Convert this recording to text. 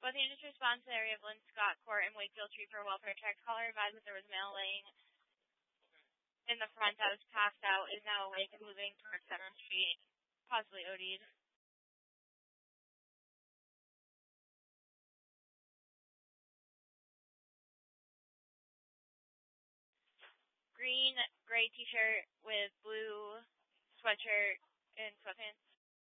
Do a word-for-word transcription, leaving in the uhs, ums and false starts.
Both units respond to the area of Lynn Scott Court and Wakefield Street for a welfare check. Caller advised that there was a male laying in the front that was passed out, is now awake and moving towards seventh Street, possibly O D'd. Green, gray t-shirt with blue sweatshirt and sweatpants.